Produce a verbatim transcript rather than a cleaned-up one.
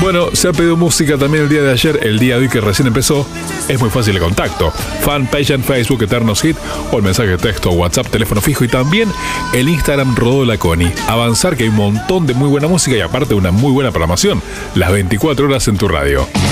Bueno, se ha pedido música también el día de ayer, el día de hoy que recién empezó. Es muy fácil el contacto. Fanpage en Facebook, Eternos Hit, o el mensaje de texto, WhatsApp, teléfono fijo y también el Instagram Rodó Laconi. Avanzar que hay un montón de muy buena música y aparte una muy buena programación. Las veinticuatro horas en tu radio.